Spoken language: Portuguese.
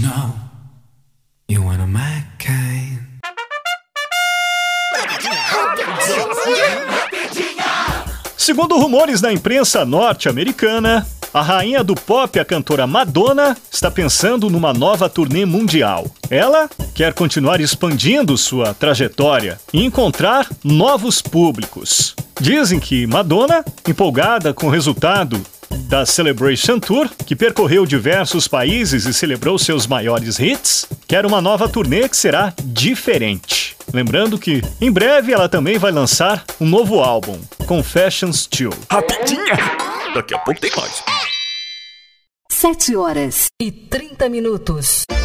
know you wanna my kind. Segundo rumores da imprensa norte-americana, a rainha do pop, a cantora Madonna, está pensando numa nova turnê mundial. Ela quer continuar expandindo sua trajetória e encontrar novos públicos. Dizem que Madonna, empolgada com o resultado da Celebration Tour, que percorreu diversos países e celebrou seus maiores hits, quer uma nova turnê que será diferente. Lembrando que, em breve, ela também vai lançar um novo álbum, Confessions 2. Rapidinha! Daqui a pouco tem mais. 7h30.